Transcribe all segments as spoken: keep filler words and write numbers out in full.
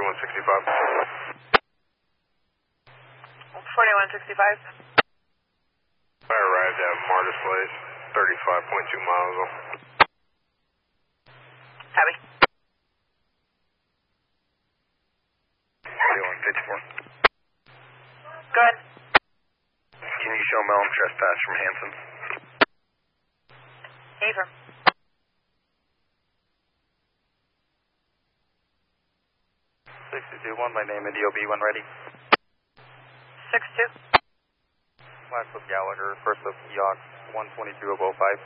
forty-one sixty-five. forty-one sixty-five. I arrived at Martis Place, thirty-five point two miles. Copy. forty-one fifty-four. Go ahead. Can you show Melon trespass from Hanson? Affirm. sixty-two one, my name, Indio B one ready. six two. Last of Gallagher, first of Yacht, one twenty-two of oh five.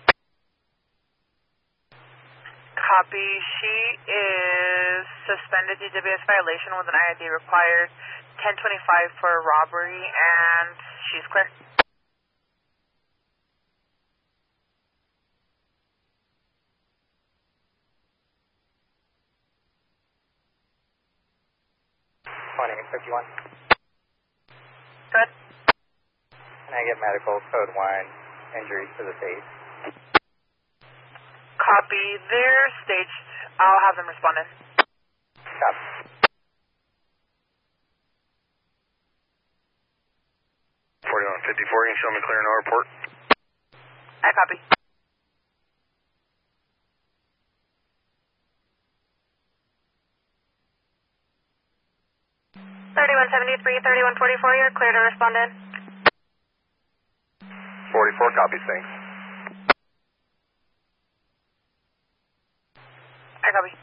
Copy. She is suspended D W S violation with an I D required. ten twenty-five for robbery, and she's clear. twenty fifty-one. Good. Can I get medical code one, injuries to the face? Copy. They're staged. I'll have them respond in. Copy. forty-one fifty-four, can you show me clear no report? I copy. thirty-one seventy-three, thirty-one forty-four, you're clear to respond in. forty-four copies, thanks. I copy.